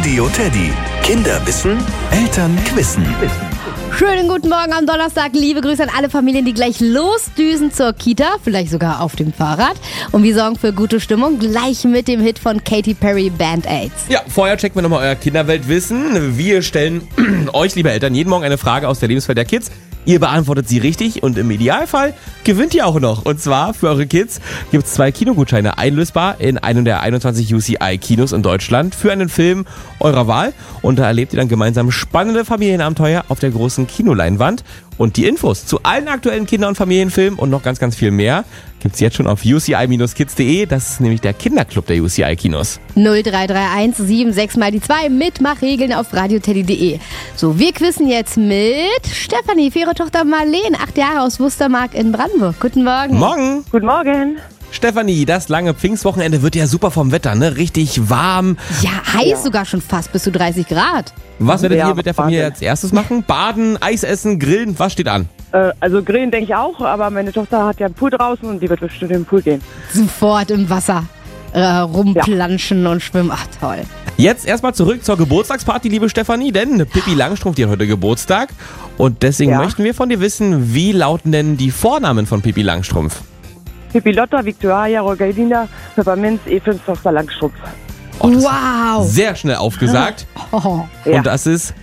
Radio Teddy. Kinder wissen, Eltern quissen. Schönen guten Morgen am Donnerstag. Liebe Grüße an alle Familien, die gleich losdüsen zur Kita, vielleicht sogar auf dem Fahrrad. Und wir sorgen für gute Stimmung gleich mit dem Hit von Katy Perry, Band-Aids. Ja, vorher checken wir nochmal euer Kinderweltwissen. Wir stellen euch, liebe Eltern, jeden Morgen eine Frage aus der Lebenswelt der Kids. Ihr beantwortet sie richtig und im Idealfall gewinnt ihr auch noch. Und zwar für eure Kids gibt es 2 Kinogutscheine einlösbar in einem der 21 UCI-Kinos in Deutschland für einen Film eurer Wahl. Und da erlebt ihr dann gemeinsam spannende Familienabenteuer auf der großen Kinoleinwand. Und die Infos zu allen aktuellen Kinder- und Familienfilmen und noch ganz, ganz viel mehr gibt's jetzt schon auf uci-kids.de. Das ist nämlich der Kinderclub der UCI-Kinos. 0331 76 mal die 2. Mitmachregeln auf radioteddy.de. So, wir quizzen jetzt mit Stefanie für ihre Tochter Marleen, 8 Jahre aus Wustermark in Brandenburg. Guten Morgen. Morgen. Guten Morgen. Stefanie, das lange Pfingstwochenende wird ja super vom Wetter, ne? Richtig warm. Ja, heiß sogar schon fast, bis zu 30 Grad. Was werdet Ja, ihr mit der Familie Wahnsinn. als erstes machen? Baden, Eis essen, grillen, was steht an? Also grillen denke ich auch, aber meine Tochter hat ja einen Pool draußen und die wird bestimmt im Pool gehen. Sofort im Wasser rumplanschen und schwimmen. Ach, toll. Jetzt erstmal zurück zur Geburtstagsparty, liebe Stefanie, denn Pippi Langstrumpf, die hat heute Geburtstag. Und deswegen Ja. möchten wir von dir wissen, wie lauten denn die Vornamen von Pippi Langstrumpf? Pippi Lotta, Victoria, Rogalina, Pfefferminz, Efins, Tochter Langstrumpf. Oh, das Wow. ist sehr schnell aufgesagt. Oh. Ja. Und das ist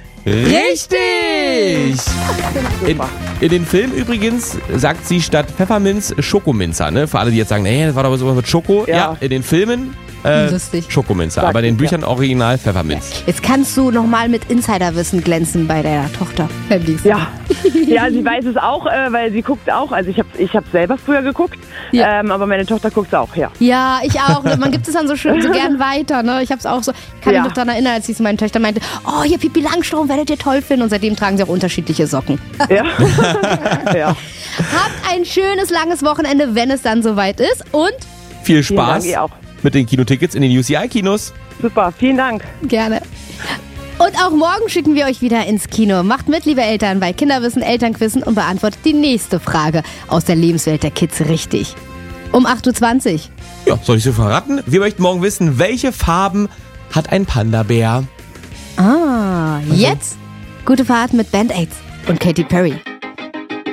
richtig! In den Film übrigens sagt sie statt Pfefferminz Schokominzer, ne? Für alle, die jetzt sagen, nee, das war doch so mit Schoko. Ja. In den Filmen Lustig. Schokominzer, Sagt aber in den sie, ja. Büchern original Pfefferminz. Jetzt kannst du nochmal mit Insiderwissen glänzen bei deiner Tochter. Ja. Ja, sie weiß es auch, weil sie guckt auch. Also ich hab selber früher geguckt, Ja. aber meine Tochter guckt auch, ja. Ja, ich auch. Man gibt es dann so schön, so gern weiter. Ne? Ich hab's auch so. Ich kann mich Ja. noch daran erinnern, als ich zu meinen Töchtern meinte, oh, hier Pippi Langstrumpf, werdet ihr toll finden. Und seitdem tragen sie auch unterschiedliche Socken. Ja. Ja. Habt ein schönes, langes Wochenende, wenn es dann soweit ist. Und Viel Vielen Dank, Spaß ihr auch. mit den Kinotickets in den UCI-Kinos. Super, vielen Dank. gerne. Und auch morgen schicken wir euch wieder ins Kino. Macht mit, liebe Eltern, bei Kinderwissen, Elternquissen und beantwortet die nächste Frage aus der Lebenswelt der Kids richtig. Um 8.20 Uhr. Ja, soll ich so verraten? Wir möchten morgen wissen, welche Farben hat ein Panda-Bär? Jetzt gute Fahrt mit Band-Aids und Katy Perry.